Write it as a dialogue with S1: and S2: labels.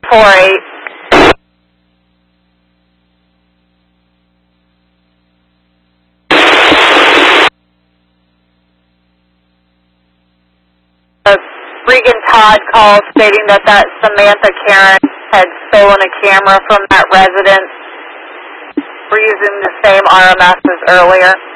S1: 748. Regan Todd called stating that Samantha Karen had stolen a camera from that residence. We're using the same RMS as earlier.